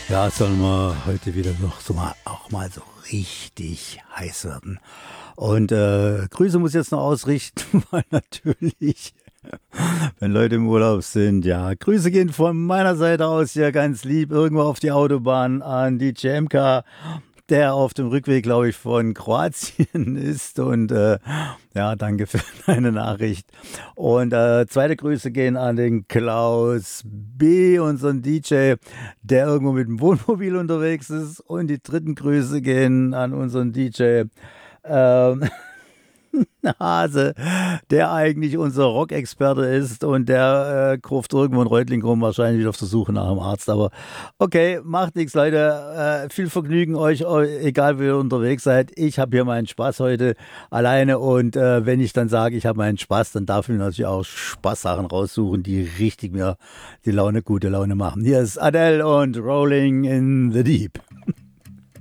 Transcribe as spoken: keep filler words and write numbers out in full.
Ja, sollen wir heute wieder noch so mal, auch mal so richtig heiß werden. Und äh, Grüße muss ich jetzt noch ausrichten, weil natürlich, wenn Leute im Urlaub sind, ja, Grüße gehen von meiner Seite aus ja ganz lieb irgendwo auf die Autobahn an die D J M K, der auf dem Rückweg, glaube ich, von Kroatien ist. Und äh, ja, danke für deine Nachricht. Und äh, zweite Grüße gehen an den Klaus B., unseren D J, der irgendwo mit dem Wohnmobil unterwegs ist. Und die dritten Grüße gehen an unseren D J ähm, Hase, der eigentlich unser Rockexperte ist und der äh, kurft irgendwo in Reutling rum, wahrscheinlich wieder auf der Suche nach einem Arzt. Aber okay, macht nichts, Leute. Äh, viel Vergnügen euch, eu- egal wie ihr unterwegs seid. Ich habe hier meinen Spaß heute alleine und äh, wenn ich dann sage, ich habe meinen Spaß, dann darf ich mir natürlich auch Spaßsachen raussuchen, die richtig mir die Laune, gute Laune machen. Hier ist Adele und Rolling in the Deep.